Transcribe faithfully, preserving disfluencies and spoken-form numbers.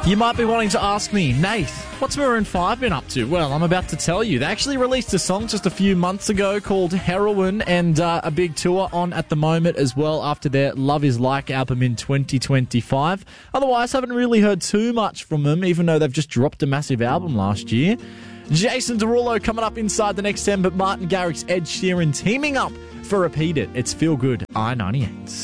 You might be wanting to ask me, Nate, what's Maroon five been up to? Well, I'm about to tell you. They actually released a song just a few months ago called Heroin, and uh, a big tour on at the moment as well after their Love Is Like album in twenty twenty-five. Otherwise, haven't really heard too much from them, even though they've just dropped a massive album last year. Jason Derulo coming up inside the next ten, but Martin Garrix, Ed Sheeran teaming up for Repeat It. It's Feel Good, I ninety-eight.